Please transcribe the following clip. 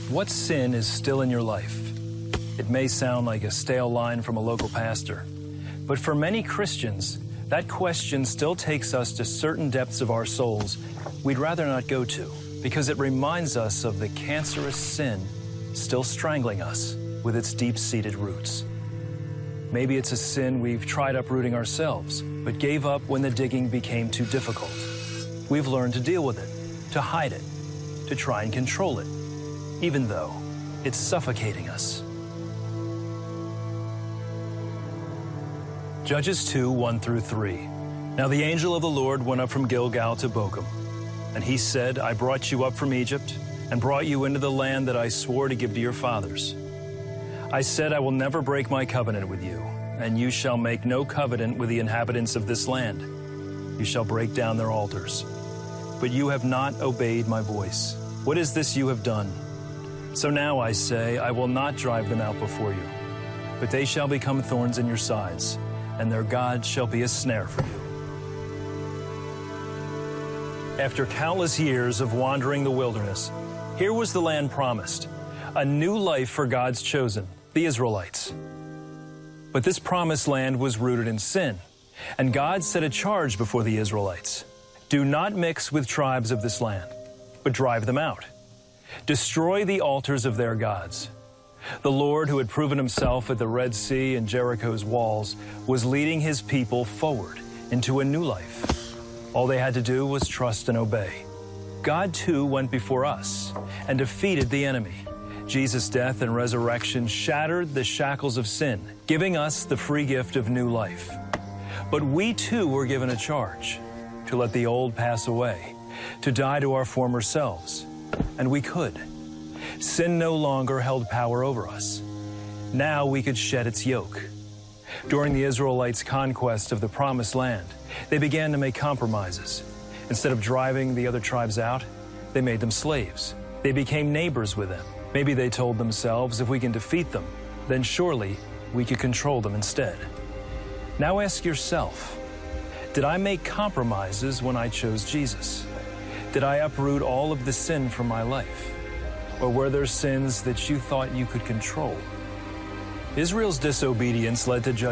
What sin is still in your life? It may sound like a stale line from a local pastor, but for many Christians, that question still takes us to certain depths of our souls we'd rather not go to, because it reminds us of the cancerous sin still strangling us with its deep-seated roots. Maybe it's a sin we've tried uprooting ourselves, but gave up when the digging became too difficult. We've learned to deal with it, to hide it, to try and control it, even though it's suffocating us. Judges 2, 1-3. Now the angel of the Lord went up from Gilgal to Bochum, and he said, I brought you up from Egypt and brought you into the land that I swore to give to your fathers. I said, I will never break my covenant with you, and you shall make no covenant with the inhabitants of this land. You shall break down their altars. But you have not obeyed my voice. What is this you have done? So now I say, I will not drive them out before you, but they shall become thorns in your sides, and their God shall be a snare for you. After countless years of wandering the wilderness, here was the land promised, a new life for God's chosen, the Israelites. But this promised land was rooted in sin, and God set a charge before the Israelites. Do not mix with tribes of this land, but drive them out. Destroy the altars of their gods. The Lord, who had proven himself at the Red Sea and Jericho's walls, was leading his people forward into a new life. All they had to do was trust and obey. God, too, went before us and defeated the enemy. Jesus' death and resurrection shattered the shackles of sin, giving us the free gift of new life. But we, too, were given a charge to let the old pass away, to die to our former selves. And we could. Sin no longer held power over us. Now we could shed its yoke. During the Israelites' conquest of the Promised Land, they began to make compromises. Instead of driving the other tribes out, they made them slaves. They became neighbors with them. Maybe they told themselves, if we can defeat them, then surely we could control them instead. Now ask yourself, did I make compromises when I chose Jesus? Did I uproot all of the sin from my life? Or were there sins that you thought you could control? Israel's disobedience led to judgment.